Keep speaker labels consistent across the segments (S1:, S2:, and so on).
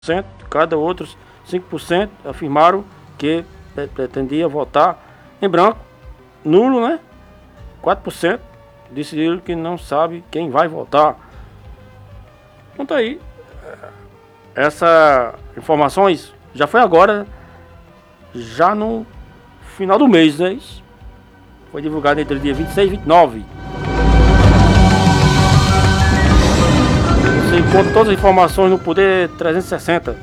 S1: cada outros 5% afirmaram que pretendia votar em branco. Nulo, né? 4% decidiram que não sabe quem vai votar. Então aí, essas informações já foi agora, já no final do mês, né? Isso foi divulgado entre o dia 26 e 29. Você encontra todas as informações no Poder 360.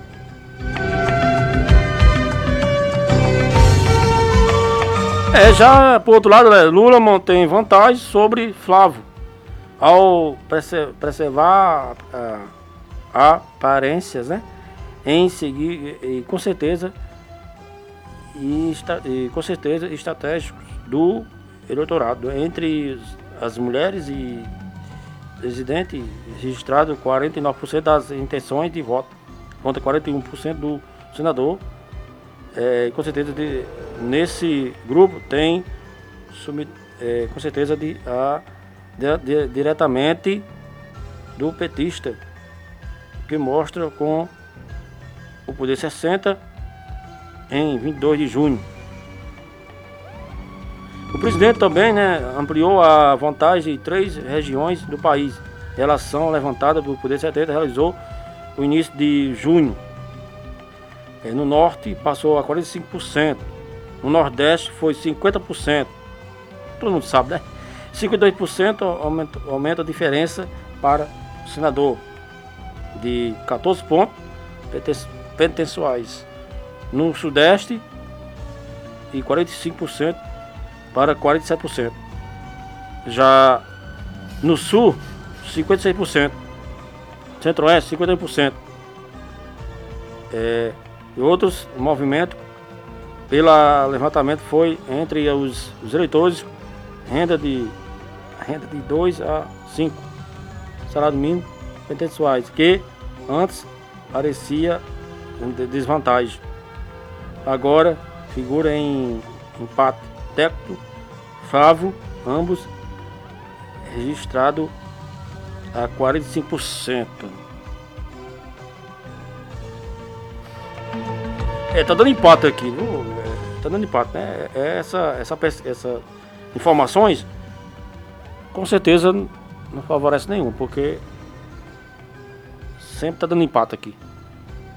S1: Já por outro lado, Lula mantém vantagem sobre Flávio ao preservar aparências, né? Em seguir e com certeza estratégicos do eleitorado entre as mulheres e presidente registrado 49% das intenções de voto contra 41% do senador. Com certeza nesse grupo tem com certeza diretamente do petista, que mostra com o Poder 60 em 22 de junho. O presidente também, né, ampliou a vantagem em 3 regiões do país. Relação levantada pelo Poder 70 realizou no início de junho. No norte passou a 45%. No nordeste foi 50%. Todo mundo sabe, né? 52% aumenta a diferença para o senador de 14 pontos percentuais. No sudeste e 45% para 47%. Já no sul, 56%. Centro-oeste, 51%. E outros movimentos pelo levantamento foi entre os eleitores renda de 2 a 5 salário mínimo percentuais, que antes parecia desvantagem. Agora figura em empate técnico, Flávio, ambos registrado a 45%. Tá dando empate aqui, viu? Tá dando empate, né? Essas informações com certeza não favorece nenhum, porque sempre tá dando empate aqui.